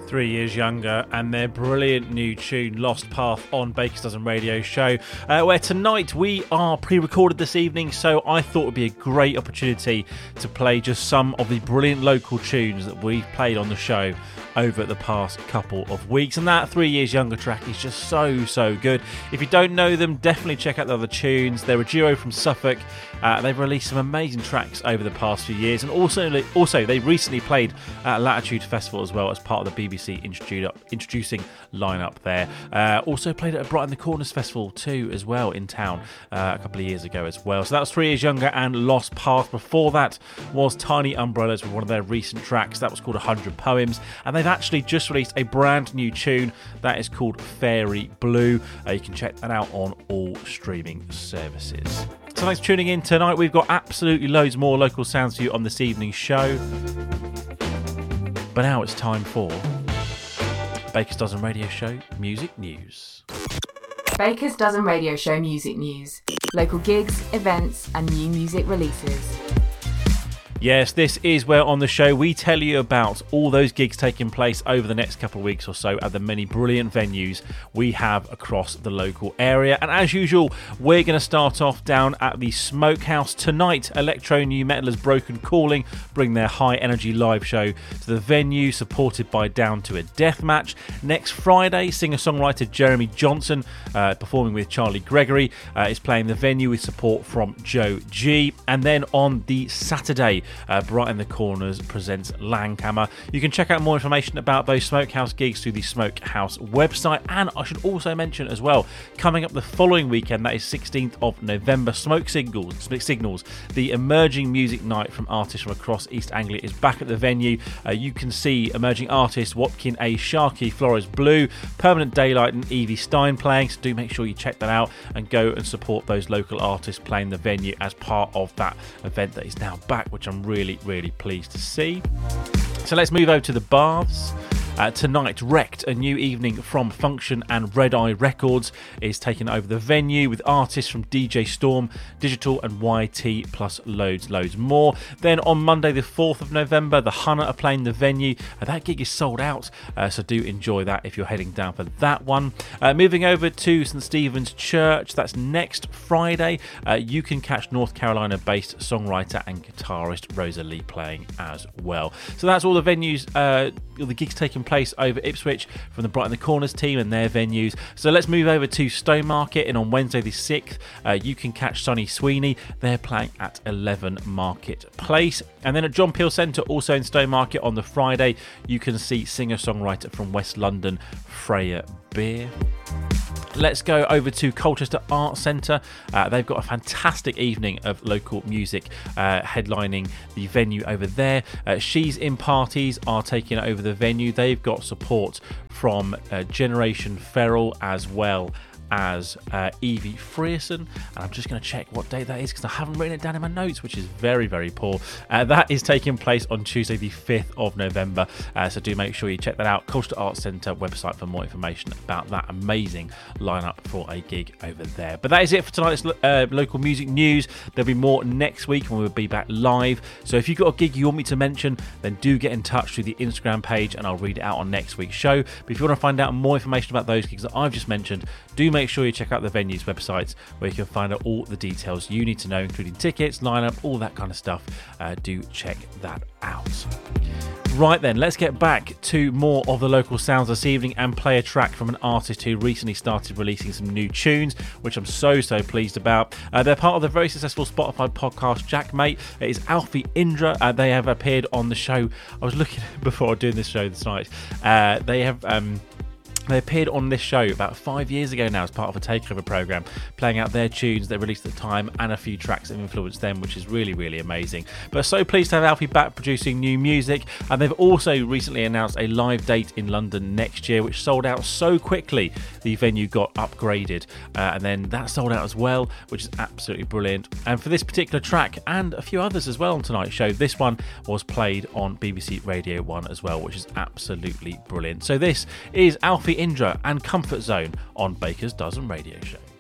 3 Years Younger and their brilliant new tune Lost Path on Baker's Dozen Radio Show, where tonight we are pre-recorded this evening, so I thought it would be a great opportunity to play just some of the brilliant local tunes that we've played on the show over the past couple of weeks. And that 3 Years Younger track is just so good. If you don't know them, definitely check out the other tunes. They're a duo from Suffolk. They've released some amazing tracks over the past few years, and also they recently played at Latitude Festival as well as part of the BBC introducing lineup there. Also played at a Brighton the Corners Festival too as well in town a couple of years ago as well. So that was 3 Years Younger and Lost Path. Before that was Tiny Umbrellas with one of their recent tracks that was called 100 Poems, and they've actually just released a brand new tune that is called Fairy Blue. You can check that out on all streaming services. So thanks for tuning in tonight. We've got absolutely loads more local sounds for you on this evening's show. But now it's time for Baker's Dozen Radio Show Music News. Baker's Dozen Radio Show Music News. Local gigs, events and new music releases. Yes, this is where on the show we tell you about all those gigs taking place over the next couple of weeks or so at the many brilliant venues we have across the local area. And as usual, we're going to start off down at the Smokehouse tonight. Electro Nu Metalers Broken Calling bring their high energy live show to the venue, supported by Down to a Deathmatch. Next Friday, singer-songwriter Jeremy Johnson, performing with Charlie Gregory, is playing the venue with support from Joe G. And then on the Saturday, Brighton the Corners presents Langhammer. You can check out more information about those Smokehouse gigs through the Smokehouse website. And I should also mention as well, coming up the following weekend, that is 16th of November, Smoke Signals, the emerging music night from artists from across East Anglia, is back at the venue. You can see emerging artists Watkin A. Sharkey, Flores Blue, Permanent Daylight and Evie Stein playing, so do make sure you check that out and go and support those local artists playing the venue as part of that event that is now back, which I'm really pleased to see. So let's move over to the Baths. Tonight, Wrecked, a new evening from Function and Red Eye Records, is taking over the venue with artists from DJ Storm, Digital and YT, plus loads more. Then on Monday the 4th of November, the Hunter are playing the venue. That gig is sold out, so do enjoy that if you're heading down for that one. Moving over to St Stephen's Church, that's next Friday. You can catch North Carolina-based songwriter and guitarist Rosa Lee playing as well. So that's all the venues, the gigs taking place over Ipswich from the Brighton the Corners team and their venues. So let's move over to Stowmarket, and on Wednesday the 6th you can catch Sonny Sweeney. They're playing at 11 Market Place. And then at John Peel Centre, also in Stowmarket, on the Friday you can see singer-songwriter from West London Freya Beer. Let's go over to Colchester Arts Centre. They've got a fantastic evening of local music headlining the venue over there. She's in Parties are taking over the venue. They've got support from Generation Feral as well as Evie Frierson, and I'm just going to check what date that is because I haven't written it down in my notes, which is very poor. That is taking place on Tuesday the 5th of November, so do make sure you check that out. Colchester Arts Centre website for more information about that amazing lineup for a gig over there. But that is it for tonight's local music news. There'll be more next week when we'll be back live, so if you've got a gig you want me to mention, then do get in touch through the Instagram page and I'll read it out on next week's show. But if you want to find out more information about those gigs that I've just mentioned, do make sure you check out the venues websites where you can find out all the details you need to know, including tickets, lineup, all that kind of stuff. Do check that out. Right then, let's get back to more of the local sounds this evening and play a track from an artist who recently started releasing some new tunes, which I'm so pleased about. They're part of the very successful Spotify podcast Jackmate. It is Alfie Indra. They have appeared on the show. I was looking before doing this show this night. They appeared on this show about 5 years ago now as part of a takeover programme, playing out their tunes they released at the time and a few tracks that influenced them, which is really amazing. But so pleased to have Alfie back producing new music, and they've also recently announced a live date in London next year, which sold out so quickly the venue got upgraded, and then that sold out as well, which is absolutely brilliant. And for this particular track and a few others as well on tonight's show, this one was played on BBC Radio 1 as well, which is absolutely brilliant. So this is Alfie Indra and Comfort Zone on Baker's Dozen Radio Show.